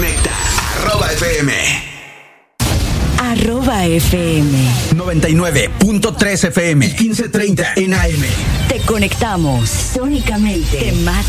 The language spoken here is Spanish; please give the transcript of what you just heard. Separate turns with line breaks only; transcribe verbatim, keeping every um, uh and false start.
conecta. Arroba F M.
Arroba F M.
noventa y nueve punto tres F M. quince treinta en A M.
Te conectamos. Sónicamente. Temática.